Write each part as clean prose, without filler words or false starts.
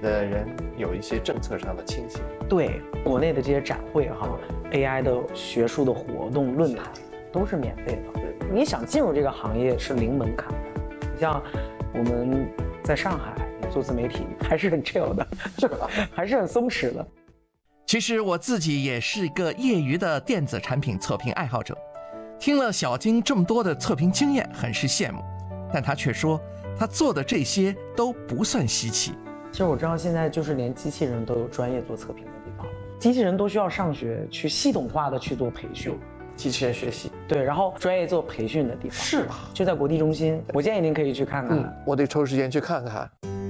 的人有一些政策上的倾斜。 对，国内的这些展会哈，AI 的学术的活动论坛都是免费的。你想进入这个行业是零门槛的。你像我们在上海做自媒体还是很 chill 的，还是很松弛的。 其实我自己也是个业余的电子产品测评爱好者，听了小金这么多的测评经验，很是羡慕。但他却说，他做的这些都不算稀奇。 其实我知道现在就是连机器人都有专业做测评的地方了，机器人都需要上学去系统化的去做培训。 机器人学习， 对，然后专业做培训的地方是就在国际中心，我建议您可以去看看。 我得抽时间去看看。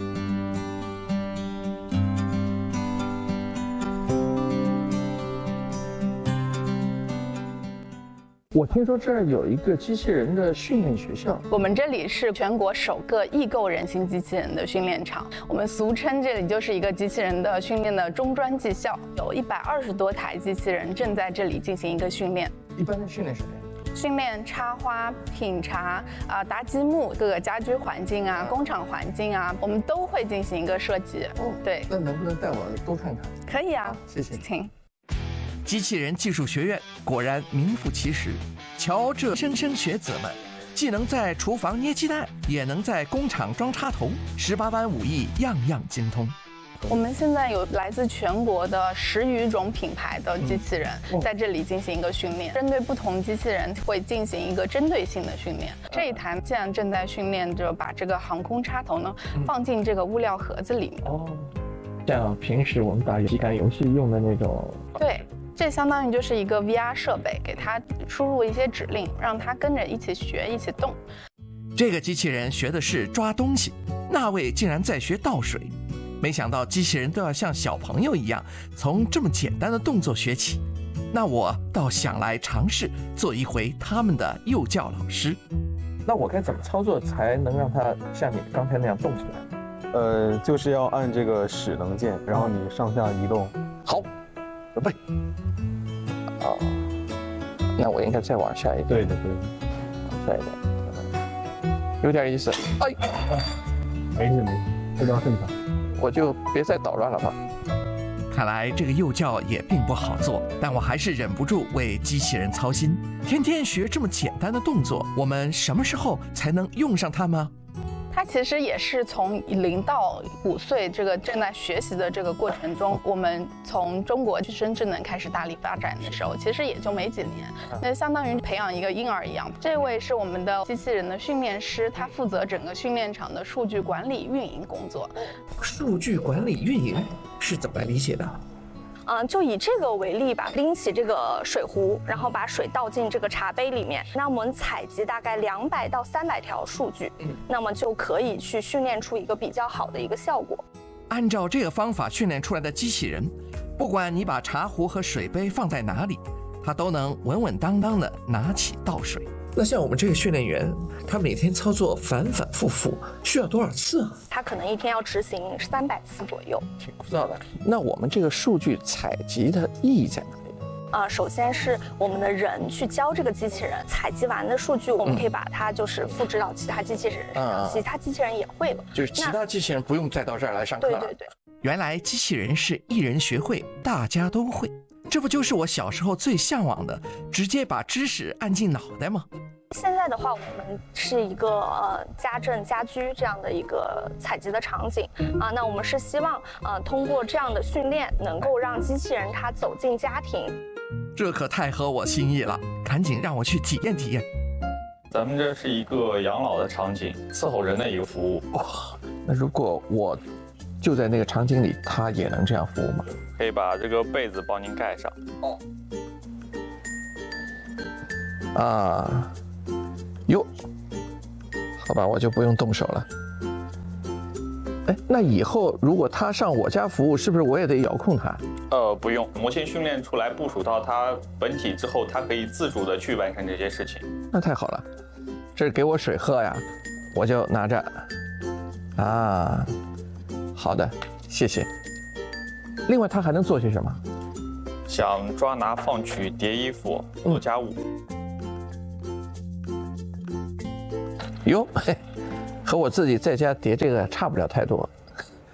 我听说这儿有一个机器人的训练学校， 我们这里是全国首个异构人形机器人的训练场，我们俗称这里就是一个机器人的训练的中专技校，有120多台机器人正在这里进行一个训练。 一般的训练什么呀？ 训练插花、品茶搭积木，各个家居环境啊、工厂环境啊，我们都会进行一个设计。对。 那能不能带我多看看？ 可以啊， 谢谢。 请。 机器人技术学院果然名副其实，瞧这莘莘学子们，既能在厨房捏鸡蛋，也能在工厂装插头，18般武艺样样精通。 我们现在有来自全国的10余种品牌的机器人在这里进行一个训练，针对不同机器人会进行一个针对性的训练。这一台现在正在训练着把这个航空插头呢放进这个物料盒子里面。 像平时我们打体感游戏用的那种。 对。这相当于就是一个 VR 设备，给它输入一些指令，让它跟着一起学、一起动。 这个机器人学的是抓东西，那位竟然在学倒水。没想到机器人都要像小朋友一样，从这么简单的动作学起。那我倒想来尝试做一回他们的幼教老师。 那我该怎么操作才能让它像你刚才那样动起来？ 就是要按这个使能键，然后你上下移动。 好。准备。那我应该再往下一点。 对的， 往下一点，有点意思。哎， 没事，非常正常。 我就别再捣乱了吧。 看来这个幼教也并不好做，但我还是忍不住为机器人操心。天天学这么简单的动作，我们什么时候才能用上它吗？ 它其实也是从0到5岁这个正在学习的这个过程中，我们从中国具身智能开始大力发展的时候，其实也就没几年，那相当于培养一个婴儿一样。这位是我们的机器人的训练师，他负责整个训练场的数据管理运营工作。 数据管理运营是怎么来理解的？ 就以这个为例吧，拎起这个水壶，然后把水倒进这个茶杯里面，那我们采集大概200到300条数据，那么就可以去训练出一个比较好的一个效果。 按照这个方法训练出来的机器人，不管你把茶壶和水杯放在哪里，它都能稳稳当当的拿起倒水。那像我们这个训练员，他每天操作反反复复，需要多少次啊？ 他可能一天要执行300次左右， 挺枯燥的。那我们这个数据采集的意义在哪里？ 首先是我们的人去教这个机器人，采集完的数据，我们可以把它就是复制到其他机器人身上，其他机器人也会了。 就是其他机器人不用再到这儿来上课了。 对。 原来机器人是一人学会，大家都会。这不就是我小时候最向往的，直接把知识按进脑袋吗？ 现在的话，我们是一个家政家居这样的一个采集的场景那我们是希望通过这样的训练，能够让机器人它走进家庭。 这可太合我心意了，赶紧让我去体验体验。 咱们这是一个养老的场景，伺候人的一个服务。 那如果我就在那个场景里，它也能这样服务吗？ 可以把这个被子帮您盖上。 哟，好吧，我就不用动手了。哎，那以后如果他上我家服务，是不是我也得遥控他？ 不用，模型训练出来部署到它本体之后，它可以自主的去完成这些事情。 那太好了，这是给我水喝呀，我就拿着。好的，谢谢。另外，它还能做些什么？ 想抓拿、放取、叠衣服、做家务。 哟，嘿，和我自己在家叠这个差不了太多。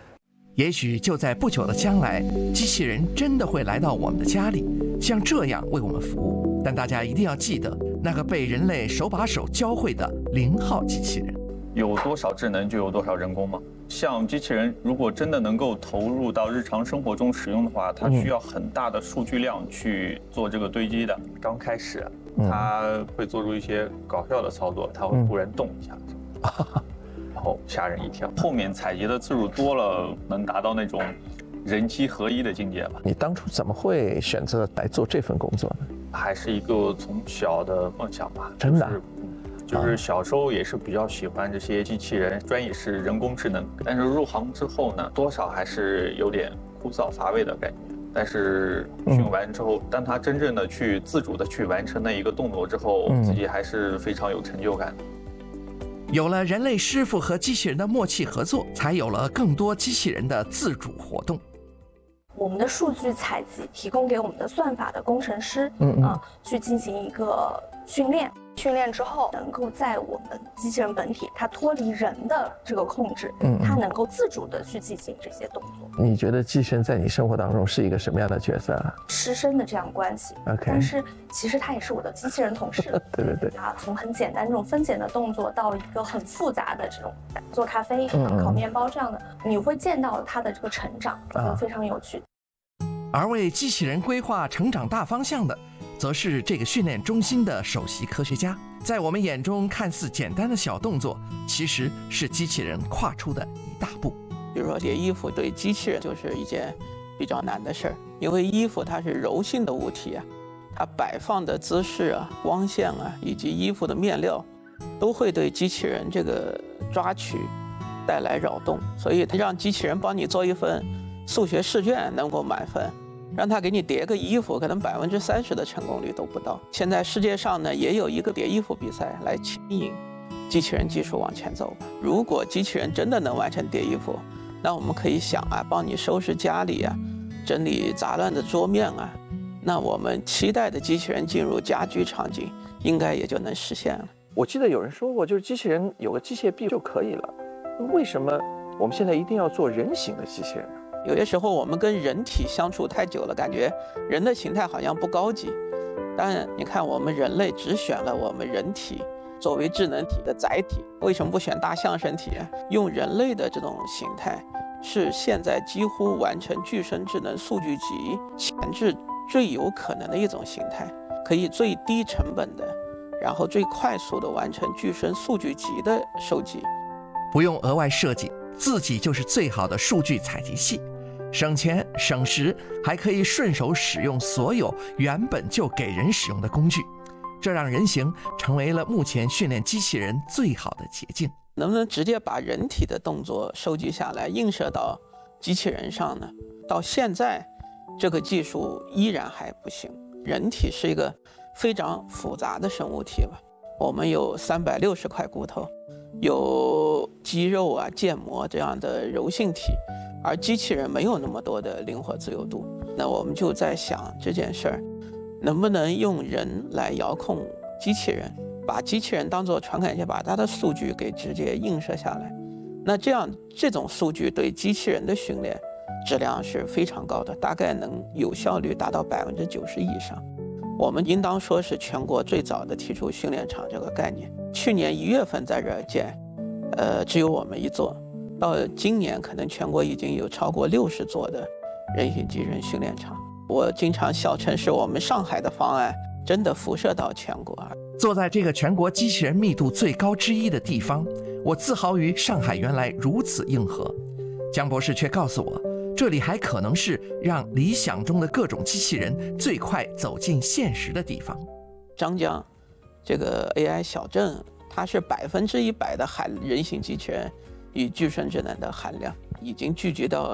也许就在不久的将来，机器人真的会来到我们的家里，像这样为我们服务。但大家一定要记得，那个被人类手把手教会的0号机器人。 有多少智能就有多少人工吗？像机器人如果真的能够投入到日常生活中使用的话，它需要很大的数据量去做这个堆积的。刚开始它会做出一些搞笑的操作，它会忽然动一下，然后吓人一跳。后面采集的次数多了，能达到那种人机合一的境界吧。 你当初怎么会选择来做这份工作呢？ 还是一个从小的梦想吧。 真的？ 就是小时候也是比较喜欢这些机器人，专业是人工智能。但是入行之后呢，多少还是有点枯燥乏味的感觉。但是训完之后，当他真正的去自主的去完成那一个动作之后，自己还是非常有成就感的。 有了人类师傅和机器人的默契合作，才有了更多机器人的自主活动。 我们的数据采集提供给我们的算法的工程师，去进行一个训练。训练之后，能够在我们机器人本体它脱离人的这个控制，它能够自主的去进行这些动作。 你觉得机器人在你生活当中是一个什么样的角色啊？ 师生的这样关系。 OK， 但是其实它也是我的机器人同事。 对对对。 啊，从很简单这种分拣的动作到一个很复杂的这种做咖啡、烤面包这样的，你会见到它的这个成长，非常有趣。 而为机器人规划成长大方向的，则是这个训练中心的首席科学家。在我们眼中看似简单的小动作，其实是机器人跨出的一大步。 比如说叠衣服，对机器人就是一件比较难的事儿，因为衣服它是柔性的物体啊，它摆放的姿势啊、光线啊，以及衣服的面料，都会对机器人这个抓取带来扰动。所以让机器人帮你做一份数学试卷能够满分，让他给你叠个衣服，可能30%的成功率都不到。现在世界上呢，也有一个叠衣服比赛来牵引机器人技术往前走吧。如果机器人真的能完成叠衣服，那我们可以想啊，帮你收拾家里啊，整理杂乱的桌面啊，那我们期待的机器人进入家居场景，应该也就能实现了。 我记得有人说过，就是机器人有个机械臂就可以了，为什么我们现在一定要做人形的机器人呢？ 有些时候我们跟人体相处太久了，感觉人的形态好像不高级。但你看，我们人类只选了我们人体作为智能体的载体，为什么不选大象身体啊？用人类的这种形态，是现在几乎完成具身智能数据集前置最有可能的一种形态，可以最低成本的，然后最快速的完成具身数据集的收集， 不用额外设计，自己就是最好的数据采集器。省钱省时，还可以顺手使用所有原本就给人使用的工具，这让人形成为了目前训练机器人最好的捷径。 能不能直接把人体的动作收集下来映射到机器人上呢？到现在这个技术依然还不行。人体是一个非常复杂的生物体吧，我们有360块骨头，有肌肉啊、腱膜这样的柔性体，而机器人没有那么多的灵活自由度。那我们就在想这件事儿，能不能用人来遥控机器人，把机器人当作传感器，把它的数据给直接映射下来。那这种数据对机器人的训练质量是非常高的，大概能有效率达到90%以上。我们应当说是全国最早的提出训练场这个概念。去年1月份在这儿建，只有我们一座。到今年可能全国已经有超过60座的人形机器人训练场。我经常笑称是我们上海的方案真的辐射到全国。 坐在这个全国机器人密度最高之一的地方，我自豪于上海原来如此硬核。江博士却告诉我，这里还可能是让理想中的各种机器人最快走进现实的地方。 张江这个 AI 小镇，它是100%的人形机器人与具身智能的含量，已经聚集到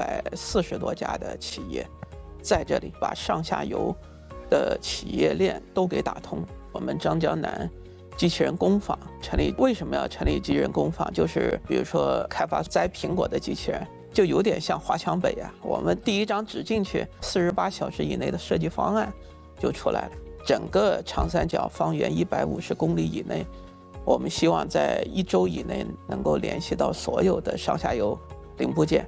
440多家的企业，在这里把上下游的企业链都给打通。我们张江南机器人工坊成立，为什么要成立机器人工坊？就是比如说开发摘苹果的机器人，就有点像华强北啊，我们第一张纸进去，48小时以内的设计方案就出来了。整个长三角方圆150公里以内，我们希望在1周以内能够联系到所有的上下游零部件，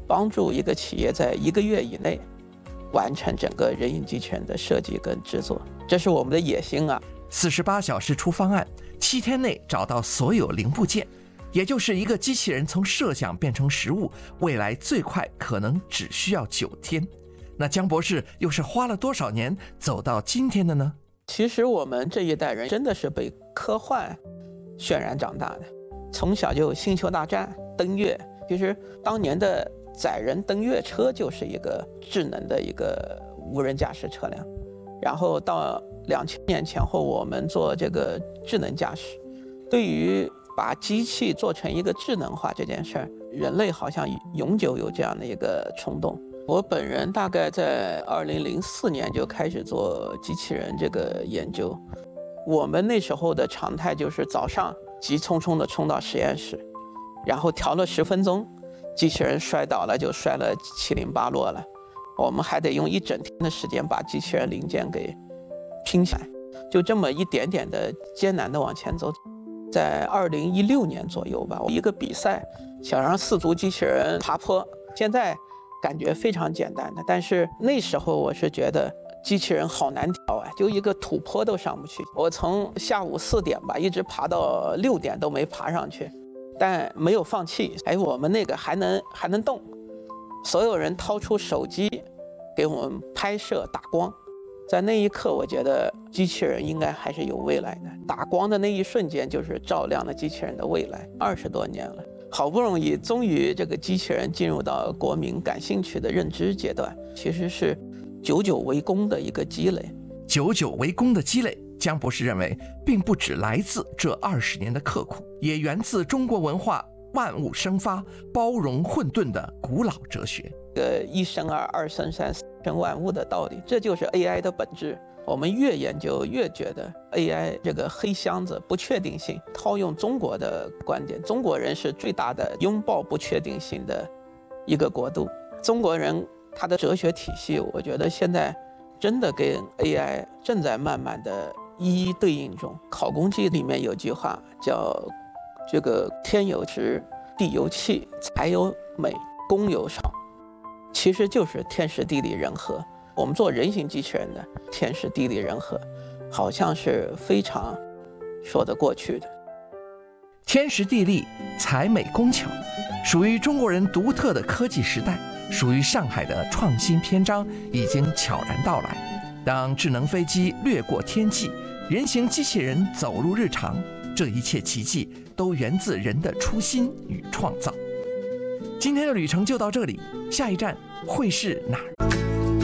帮助一个企业在1个月以内完成整个人形机器人的设计跟制作，这是我们的野心啊。 48小时出方案，7天内找到所有零部件，也就是一个机器人从设想变成实物，未来最快可能只需要9天。那姜博士又是花了多少年走到今天的呢？ 其实我们这一代人真的是被科幻渲染长大的，从小就星球大战、登月。其实当年的载人登月车就是一个智能的一个无人驾驶车辆，然后到2000年前后，我们做这个智能驾驶。对于把机器做成一个智能化这件事儿，人类好像永久有这样的一个冲动。我本人大概在2004年就开始做机器人这个研究。我们那时候的常态就是早上急匆匆地冲到实验室，然后调了10分钟，机器人摔倒了就摔了七零八落了，我们还得用1整天的时间把机器人零件给拼起来，就这么一点点的艰难的往前走。在2016年左右吧，一个比赛想让4足机器人爬坡，现在感觉非常简单的，但是那时候我是觉得机器人好难调啊，就一个土坡都上不去。我从下午4点吧，一直爬到6点都没爬上去，但没有放弃。我们那个还能动，所有人掏出手机给我们拍摄打光。在那一刻，我觉得机器人应该还是有未来的。打光的那一瞬间，就是照亮了机器人的未来。20多年了，好不容易，终于这个机器人进入到国民感兴趣的认知阶段，其实是久久为功的一个积累。 久久为功的积累，姜博士认为，并不只来自这20年的刻苦，也源自中国文化万物生发、包容混沌的古老哲学。 1生2，2生3，4生万物的道理，这就是 AI 的本质。我们越研究越觉得 AI 这个黑箱子不确定性，套用中国的观点，中国人是最大的拥抱不确定性的一个国度。中国人他的哲学体系，我觉得现在真的跟 AI 正在慢慢的一一对应中。考公记里面有句话叫这个天有时，地有气，财有美，公有少，其实就是天时地利人和。我们做人形机器人的天时地利人和，好像是非常说得过去的。 天时地利，才美工巧，属于中国人独特的科技时代，属于上海的创新篇章已经悄然到来。当智能飞机掠过天际，人形机器人走入日常，这一切奇迹都源自人的初心与创造。今天的旅程就到这里，下一站会是哪儿？